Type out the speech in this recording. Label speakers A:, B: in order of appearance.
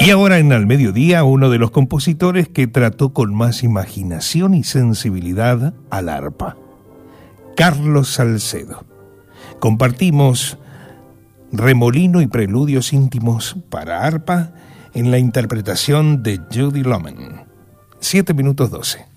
A: Y ahora en Al Mediodía, uno de los compositores que trató con más imaginación y sensibilidad al arpa, Carlos Salcedo. Compartimos Remolino y Preludios íntimos para arpa en la interpretación de Judy Loman. 7:12.